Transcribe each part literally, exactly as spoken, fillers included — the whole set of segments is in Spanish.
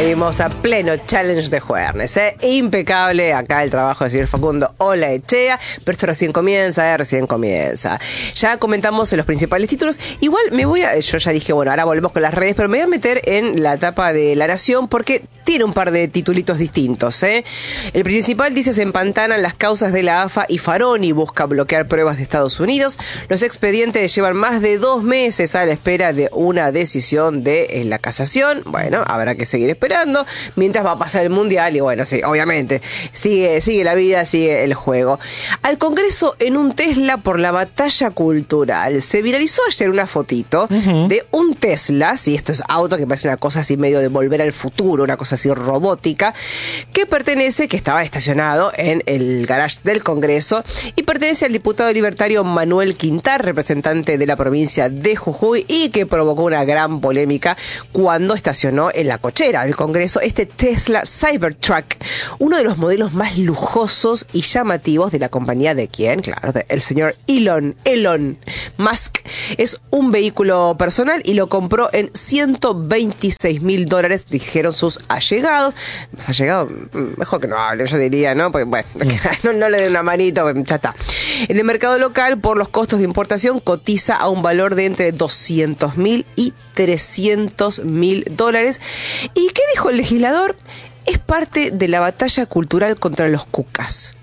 seguimos a pleno challenge de jueves, ¿eh? Impecable acá el trabajo del señor Facundo Olaechea, pero esto recién comienza, ¿eh? Recién comienza. Ya comentamos en los principales títulos. Igual me voy a, yo ya dije, bueno, ahora volvemos con las redes, pero me voy a meter en la etapa de La Nación porque tiene un par de titulitos distintos, ¿eh? El principal dice: se empantanan las causas de la A F A y Faroni busca bloquear pruebas de Estados Unidos. Los expedientes llevan más de dos meses a la espera de una decisión de en la casación. Bueno, habrá que seguir esperando mientras va a pasar el mundial y bueno, sí, obviamente sigue, sigue la vida, sigue el juego. Al Congreso en un Tesla por la batalla cultural. Se viralizó ayer una fotito uh-huh. de un Tesla, si sí, esto es auto, que parece una cosa así medio de volver al futuro, una cosa así robótica, que pertenece, que estaba estacionado en el garage del Congreso y pertenece al diputado libertario Manuel Quintar, representante de la provincia de Jujuy, y que provocó una gran polémica cuando estacionó en la cochera del Congreso este Tesla Cybertruck, uno de los modelos más lujosos y llamativos de la compañía de quién, claro, de el señor Elon, Elon Musk. Es un vehículo personal y lo compró en ciento veintiséis mil dólares, dijeron sus allegados. Más allegados, mejor que no hable, yo diría, ¿no? Porque, bueno, no, no le den una manito, ya está. En el mercado local, por los costos de importación, cotiza a un valor de entre doscientos mil y trescientos mil dólares. ¿Y qué dijo el legislador? Es parte de la batalla cultural contra los cucas.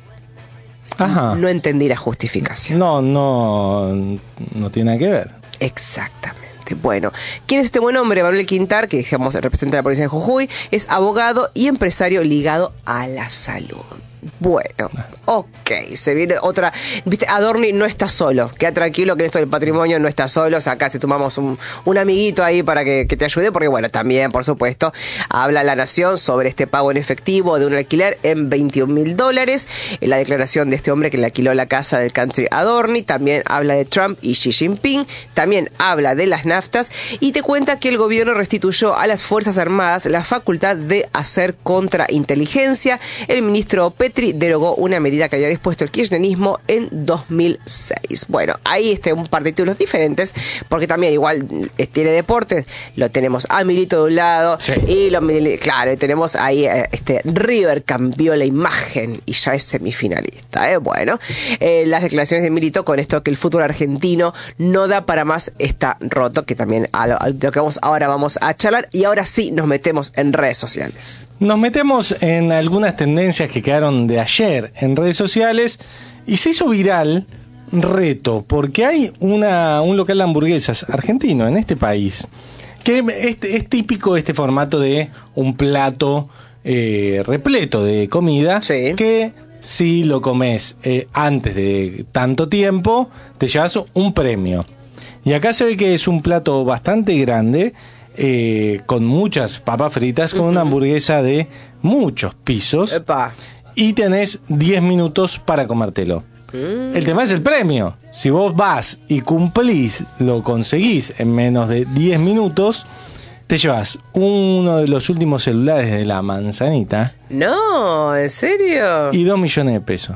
Ajá. No entendí la justificación. No, no, no tiene nada que ver. Exactamente. Bueno, ¿quién es este buen hombre? Manuel Quintar, que digamos representa a la provincia de Jujuy, es abogado y empresario ligado a la salud. Bueno, ok, se viene otra, viste, Adorni no está solo, queda tranquilo que en esto del patrimonio no está solo, o sea, acá si tomamos un, un amiguito ahí para que, que te ayude, porque bueno, también, por supuesto, habla La Nación sobre este pago en efectivo de un alquiler en veintiún mil dólares, en la declaración de este hombre que le alquiló la casa del country Adorni, también habla de Trump y Xi Jinping, también habla de las naftas y te cuenta que el gobierno restituyó a las Fuerzas Armadas la facultad de hacer contrainteligencia. El ministro Petri derogó una medida que había dispuesto el kirchnerismo en dos mil seis. Bueno, ahí este un par de títulos diferentes, porque también igual tiene deportes, lo tenemos a Milito de un lado, sí. y lo, claro, tenemos ahí este River cambió la imagen y ya es semifinalista, ¿eh? Bueno, eh, las declaraciones de Milito con esto que el fútbol argentino no da para más, está roto, que también a lo, a lo que vamos ahora vamos a charlar, y ahora sí nos metemos en redes sociales. Nos metemos en algunas tendencias que quedaron de ayer en redes sociales y se hizo viral reto porque hay una un local de hamburguesas argentino en este país que es, es típico este formato de un plato eh, repleto de comida, sí. que si lo comes eh, antes de tanto tiempo te llevas un premio, y acá se ve que es un plato bastante grande eh, con muchas papas fritas, con uh-huh. una hamburguesa de muchos pisos. Epa. Y tenés diez minutos para comértelo. Mm. El tema es el premio. Si vos vas y cumplís, lo conseguís en menos de diez minutos, te llevas uno de los últimos celulares de la manzanita. No, ¿en serio? Y dos millones de pesos.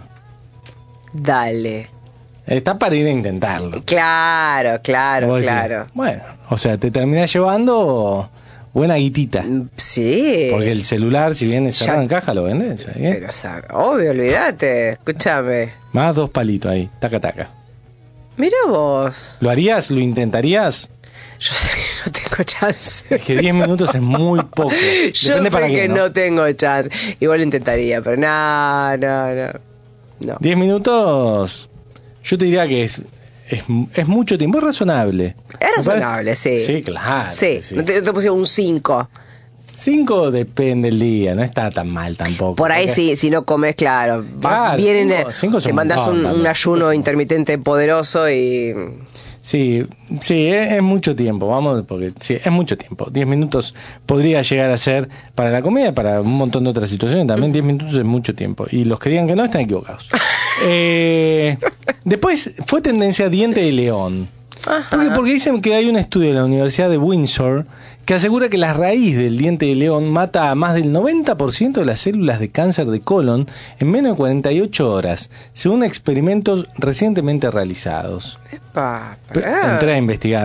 Dale. Está para ir a intentarlo. Claro, claro, decís, claro. Bueno, o sea, te terminás llevando buena guitita. Sí. Porque el celular, si viene cerrado en caja, lo vendes. ¿Sabes qué? Pero, o sea, obvio, olvídate. Escúchame. Más dos palitos ahí, taca, taca. Mira vos. ¿Lo harías? ¿Lo intentarías? Yo sé que no tengo chance. Es que diez minutos es muy poco. Yo Depende sé para que qué, ¿no? no tengo chance. Igual lo intentaría, pero no, no, no. no. diez minutos, yo te diría que es... Es, es mucho tiempo, es razonable. Es razonable, sí. Sí, claro. Sí, sí. No te, no te pusieron un cinco. cinco depende del día, no está tan mal tampoco. Por ahí sí, si no comes, claro. Claro, vienen, cinco, cinco te mandas un, un ayuno intermitente poderoso y... Sí, sí, es, es mucho tiempo, vamos, porque sí, es mucho tiempo. diez minutos podría llegar a ser para la comida, para un montón de otras situaciones también. diez minutos es mucho tiempo. Y los que digan que no están equivocados. eh, después fue tendencia diente de león. Porque, porque dicen que hay un estudio de la Universidad de Windsor que asegura que la raíz del diente de león mata a más del noventa por ciento de las células de cáncer de colon en menos de cuarenta y ocho horas, según experimentos recientemente realizados. Epa, Entré a investigar.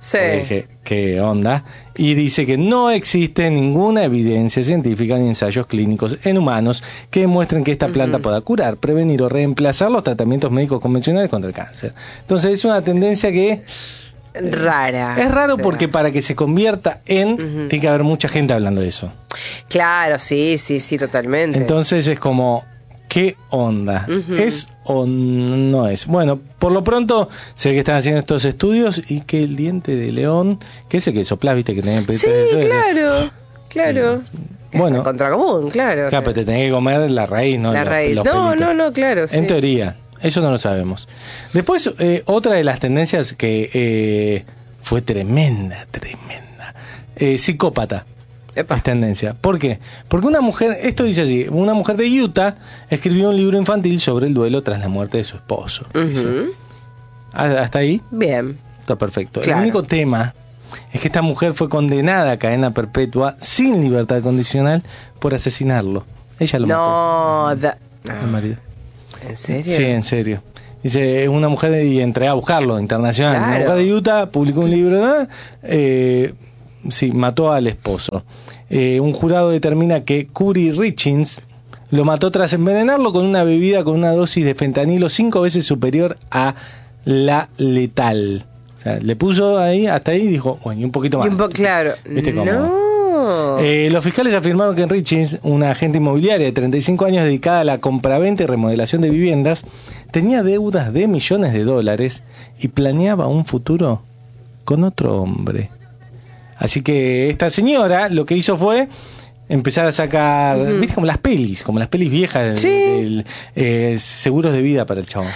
Sí. Porque dije, ¿qué onda? Y dice que no existe ninguna evidencia científica ni ensayos clínicos en humanos que demuestren que esta planta uh-huh. pueda curar, prevenir o reemplazar los tratamientos médicos convencionales contra el cáncer. Entonces es una tendencia que... Rara. Es raro porque para que se convierta en, uh-huh. tiene que haber mucha gente hablando de eso. Claro, sí, sí, sí, totalmente. Entonces es como, ¿qué onda? Uh-huh. ¿Es o no es? Bueno, por lo pronto sé que están haciendo estos estudios y que el diente de león, que es el que soplás, viste, que tenés... Sí, claro, claro. Y, bueno. Es contracomún, claro. Claro, pero te tenés que comer la raíz, ¿no? La los, raíz. los no, pelitos. no, no, claro. Sí. En teoría. Eso no lo sabemos. Después, eh, otra de las tendencias que eh, fue tremenda, tremenda. Eh, psicópata. Epa. Es tendencia. ¿Por qué? Porque una mujer, esto dice así, una mujer de Utah escribió un libro infantil sobre el duelo tras la muerte de su esposo. Uh-huh. Dice. ¿Hasta ahí? Bien. Está perfecto. Claro. El único tema es que esta mujer fue condenada a cadena perpetua sin libertad condicional por asesinarlo. Ella lo no, mató. Da... El marido. ¿En serio? Sí, en serio. Dice, una mujer, y entré a buscarlo, internacional. Claro. Una mujer de Utah publicó un libro, ¿no? eh, sí, mató al esposo. Eh, un jurado determina que Curry Richins lo mató tras envenenarlo con una bebida con una dosis de fentanilo cinco veces superior a la letal. O sea, le puso ahí, hasta ahí, y dijo, bueno, y un poquito más. Y un po- claro. ¿Viste cómo? No. Eh, los fiscales afirmaron que Richins, una agente inmobiliaria de treinta y cinco años dedicada a la compraventa y remodelación de viviendas, tenía deudas de millones de dólares y planeaba un futuro con otro hombre. Así que esta señora lo que hizo fue empezar a sacar, uh-huh. ¿viste? Como las pelis, como las pelis viejas, sí. del, del, eh, seguros de vida para el chabón.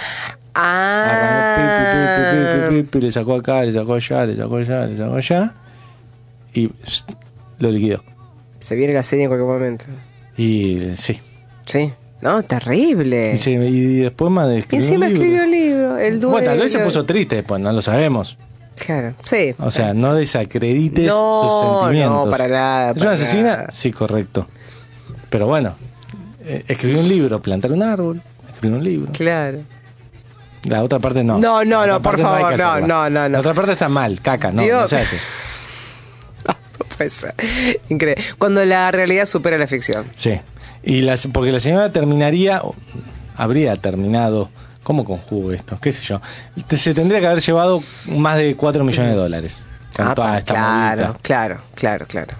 Ah. Arrancó, pi, pi, pi, pi, pi, pi, le sacó acá, le sacó allá, le sacó allá, le sacó allá y pst, lo liquidó. Se viene la serie en cualquier momento. Y sí. Sí. No, terrible. Y, se, y después más de y encima un escribió el libro. El duelo. Bueno, tal vez se puso triste después, no lo sabemos. Claro, sí. O sea, no desacredites no, sus sentimientos. No, para nada. ¿Es para una asesina? nada. Sí, correcto. Pero bueno, eh, escribió un libro, plantar un árbol, escribió un libro. Claro. La otra parte no. No, no, no, por favor, no, no, no, no, no. La otra parte está mal, caca, no, Dios. no se hace. No, no puede ser. Increíble. Cuando la realidad supera la ficción. Sí. Y las, porque la señora terminaría, o habría terminado, ¿cómo conjugo esto? ¿Qué sé yo? Se tendría que haber llevado más de cuatro millones de dólares. Con Ah, toda esta claro, movida. claro, claro, claro.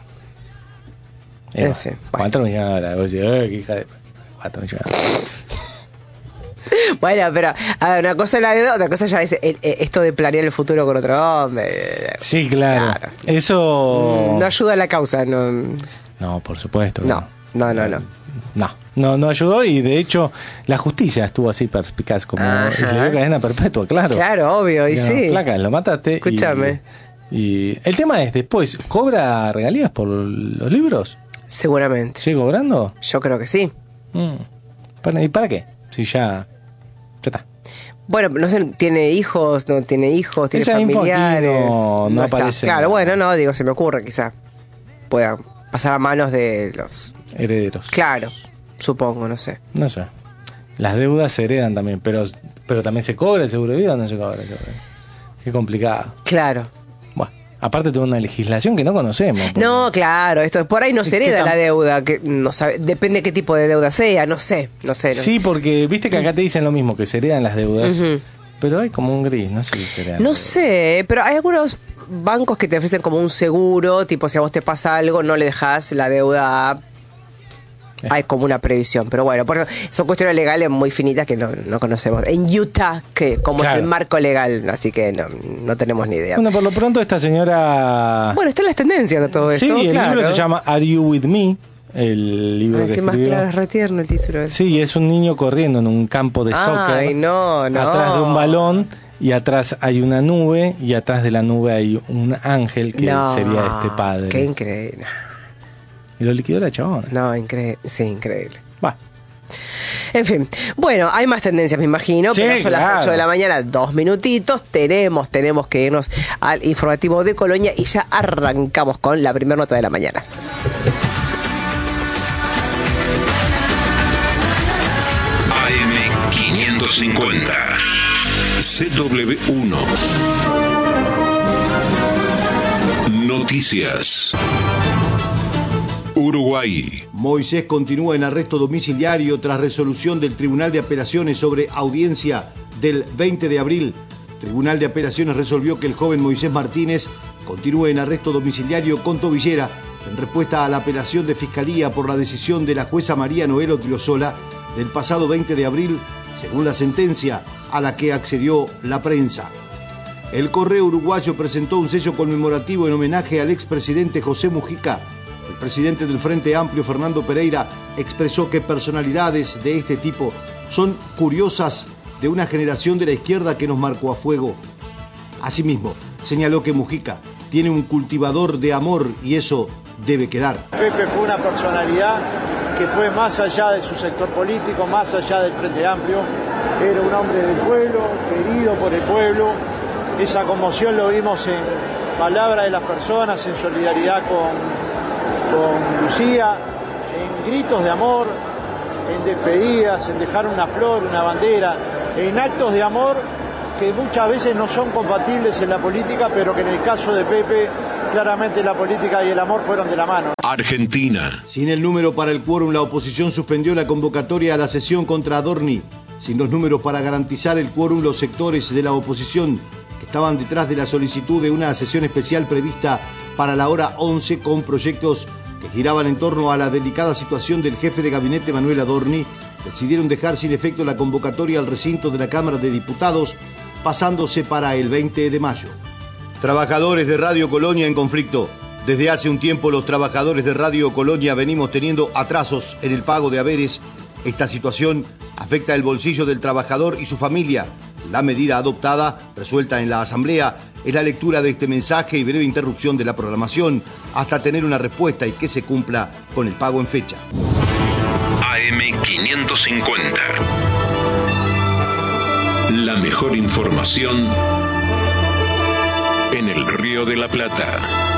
Eh, En fin, cuatro millones de dólares. Vos decís, eh, qué hija de... cuatro millones de dólares. Bueno, pero a ver, una cosa es la deuda, otra cosa ya es el, el, esto de planear el futuro con otro hombre. Sí, claro. Claro. Eso... No ayuda a la causa, no. No, por supuesto. No, no, no, no. No, no, no ayudó y de hecho la justicia estuvo así perspicaz como Ajá. y le dio cadena perpetua, claro. Claro, obvio, y No, sí. flaca, lo mataste. Escúchame. Y, y el tema es después, ¿cobra regalías por los libros? Seguramente. ¿Sigue cobrando? Yo creo que sí. Mm. ¿Para, ¿Y para qué? Si ya, ya está. Bueno, no sé, tiene hijos, no tiene hijos, tiene Esa info aquí familiares. no- no está. aparece Claro, en- bueno, no, digo, se me ocurre, quizá pueda pasar a manos de los. Herederos. Claro, supongo, no sé. No sé. Las deudas se heredan también, pero, pero también se cobra el seguro de vida o no se cobra el seguro de vida. Qué complicado. Claro. Bueno, aparte de una legislación que no conocemos. porque- No, claro, esto por ahí no se Es que hereda tam- la deuda, que no sabe, depende qué tipo de deuda sea, no sé, no sé. no- Sí, porque viste que acá te dicen lo mismo, que se heredan las deudas, Ujú. pero hay como un gris, no sé si se heredan. No sé, pero hay algunos bancos que te ofrecen como un seguro, tipo si a vos te pasa algo, no le dejas la deuda a... Hay como una previsión, pero bueno, porque son cuestiones legales muy finitas que no, no conocemos. En Utah, que como Claro. es el marco legal, así que no, no tenemos ni idea. Bueno, por lo pronto esta señora... Bueno, están las tendencias de todo sí, esto. el claro. libro se llama Are You With Me, el libro Ah, que sí, más escribió. claro, es retierno el título. ese. Sí, es un niño corriendo en un campo de soccer. Ay, no, no. Atrás de un balón y atrás hay una nube y atrás de la nube hay un ángel que No, sería este padre. Qué increíble. Y lo liquidó la chabona. No, increíble. Sí, increíble. Va. En fin, bueno, hay más tendencias, me imagino, Sí, pero son claro. las ocho de la mañana, dos minutitos, tenemos, tenemos que irnos al informativo de Colonia y ya arrancamos con la primera nota de la mañana. A M quinientos cincuenta C W uno Noticias. Uruguay. Moisés continúa en arresto domiciliario tras resolución del Tribunal de Apelaciones sobre audiencia del veinte de abril. El Tribunal de Apelaciones resolvió que el joven Moisés Martínez continúe en arresto domiciliario con tobillera en respuesta a la apelación de Fiscalía por la decisión de la jueza María Noel Odriozola del pasado veinte de abril, según la sentencia a la que accedió la prensa. El Correo Uruguayo presentó un sello conmemorativo en homenaje al expresidente José Mujica. El presidente del Frente Amplio, Fernando Pereira, expresó que personalidades de este tipo son curiosas de una generación de la izquierda que nos marcó a fuego. Asimismo, señaló que Mujica tiene un cultivador de amor y eso debe quedar. Pepe fue una personalidad que fue más allá de su sector político, más allá del Frente Amplio. Era un hombre del pueblo, querido por el pueblo. Esa conmoción lo vimos en palabras de las personas, en solidaridad con con Lucía, en gritos de amor, en despedidas, en dejar una flor, una bandera, en actos de amor que muchas veces no son compatibles en la política, pero que en el caso de Pepe, claramente la política y el amor fueron de la mano. Argentina. Sin el número para el quórum, la oposición suspendió la convocatoria a la sesión contra Adorni. Sin los números para garantizar el quórum, los sectores de la oposición que estaban detrás de la solicitud de una sesión especial prevista para la hora once con proyectos que giraban en torno a la delicada situación del jefe de gabinete Manuel Adorni, decidieron dejar sin efecto la convocatoria al recinto de la Cámara de Diputados, pasándose para el veinte de mayo. Trabajadores de Radio Colonia en conflicto. Desde hace un tiempo los trabajadores de Radio Colonia venimos teniendo atrasos en el pago de haberes. Esta situación afecta el bolsillo del trabajador y su familia. La medida adoptada, resuelta en la Asamblea, es la lectura de este mensaje y breve interrupción de la programación hasta tener una respuesta y que se cumpla con el pago en fecha. A M quinientos cincuenta. La mejor información en el Río de la Plata.